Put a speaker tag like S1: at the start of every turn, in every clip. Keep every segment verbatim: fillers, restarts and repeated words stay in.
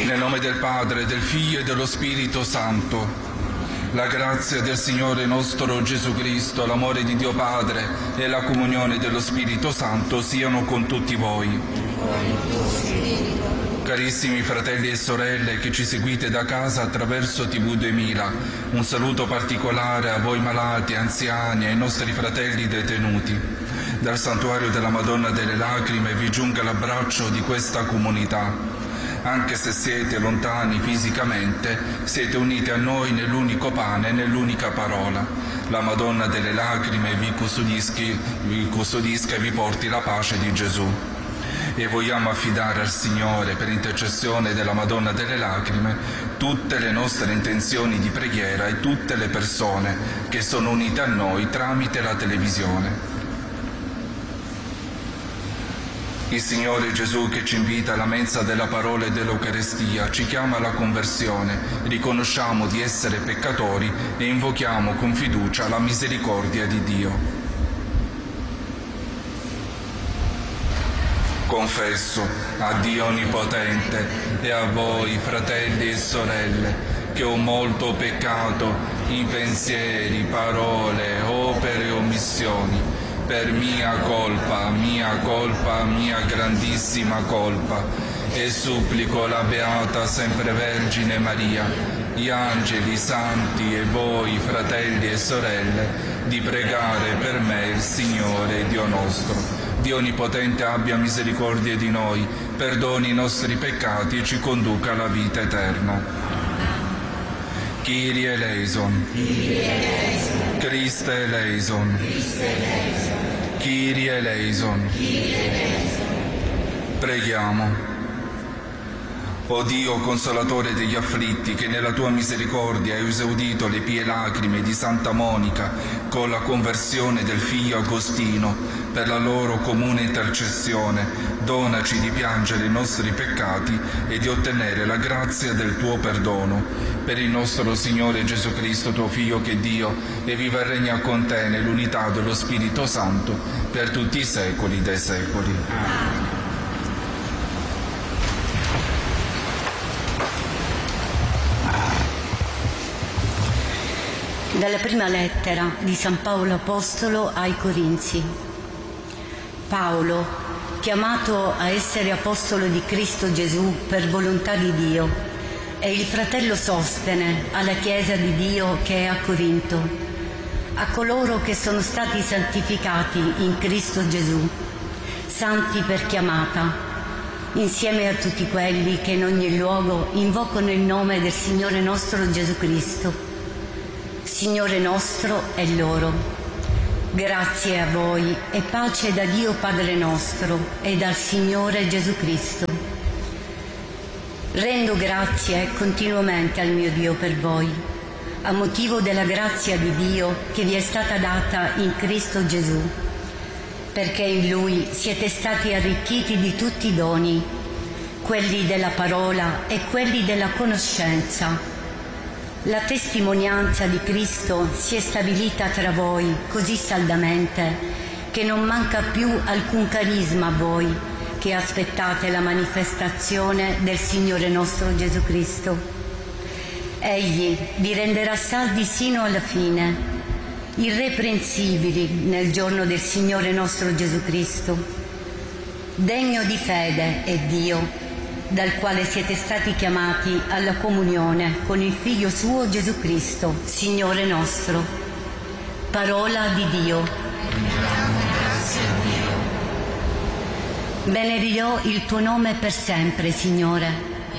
S1: Nel nome del Padre, del Figlio e dello Spirito Santo. La grazia del Signore nostro Gesù Cristo, l'amore di Dio Padre e la comunione dello Spirito Santo siano con tutti voi. Carissimi fratelli e sorelle che ci seguite da casa attraverso tivù duemila, un saluto particolare a voi malati, anziani e ai nostri fratelli detenuti. Dal Santuario della Madonna delle Lacrime vi giunga l'abbraccio di questa comunità. Anche se siete lontani fisicamente, siete uniti a noi nell'unico pane e nell'unica parola. La Madonna delle Lacrime vi custodisca, vi custodisca e vi porti la pace di Gesù. E vogliamo affidare al Signore, per intercessione della Madonna delle Lacrime, tutte le nostre intenzioni di preghiera e tutte le persone che sono unite a noi tramite la televisione. Il Signore Gesù, che ci invita alla mensa della parola e dell'Eucarestia, ci chiama alla conversione, riconosciamo di essere peccatori e invochiamo con fiducia la misericordia di Dio. Confesso a Dio Onnipotente e a voi, fratelli e sorelle, che ho molto peccato in pensieri, parole, opere e omissioni, per mia colpa, mia colpa, mia grandissima colpa, e supplico la Beata Sempre Vergine Maria, gli angeli, i santi e voi, fratelli e sorelle, di pregare per me il Signore Dio nostro. Dio Onnipotente abbia misericordia di noi, perdoni i nostri peccati e ci conduca alla vita eterna. Kyrie eleison, Christe eleison, Kyrie eleison. Preghiamo. O Dio, consolatore degli afflitti, che nella tua misericordia hai esaudito le pie lacrime di Santa Monica con la conversione del figlio Agostino, per la loro comune intercessione, donaci di piangere i nostri peccati e di ottenere la grazia del tuo perdono. Per il nostro Signore Gesù Cristo, tuo Figlio, che è Dio, e vive e regna con te nell'unità dello Spirito Santo, per tutti i secoli dei secoli.
S2: Dalla prima lettera di San Paolo Apostolo ai Corinzi. Paolo, chiamato a essere apostolo di Cristo Gesù per volontà di Dio, e il fratello Sostene alla Chiesa di Dio che è a Corinto, a coloro che sono stati santificati in Cristo Gesù, santi per chiamata, insieme a tutti quelli che in ogni luogo invocano il nome del Signore nostro Gesù Cristo, Signore nostro e loro. Grazie a voi e pace da Dio Padre nostro e dal Signore Gesù Cristo. Rendo grazie continuamente al mio Dio per voi, a motivo della grazia di Dio che vi è stata data in Cristo Gesù, perché in Lui siete stati arricchiti di tutti i doni, quelli della parola e quelli della conoscenza. La testimonianza di Cristo si è stabilita tra voi così saldamente che non manca più alcun carisma a voi che aspettate la manifestazione del Signore nostro Gesù Cristo. Egli vi renderà saldi sino alla fine, irreprensibili nel giorno del Signore nostro Gesù Cristo. Degno di fede è Dio, dal quale siete stati chiamati alla comunione con il Figlio suo Gesù Cristo, Signore nostro. Parola di Dio. Benedirò il tuo nome per sempre, Signore.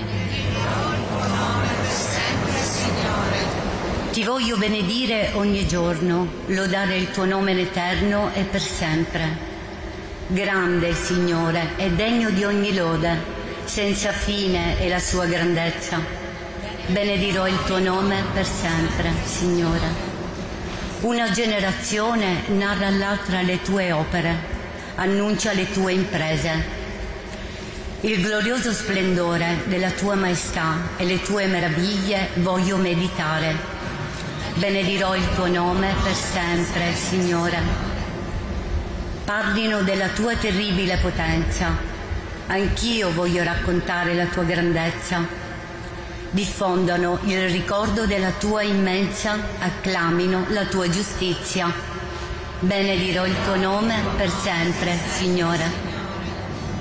S2: Ti voglio benedire ogni giorno, lodare il tuo nome in eterno e per sempre. Grande il Signore e degno di ogni lode, senza fine è la sua grandezza. Benedirò il tuo nome per sempre, Signore. Una generazione narra all'altra le tue opere, annuncia le tue imprese. Il glorioso splendore della tua maestà e le tue meraviglie voglio meditare. Benedirò il tuo nome per sempre, Signore. Parlino della tua terribile potenza. Anch'io voglio raccontare la tua grandezza. diffondano il ricordo della tua immensa, acclamino la tua giustizia. Benedirò il tuo nome per sempre, Signore.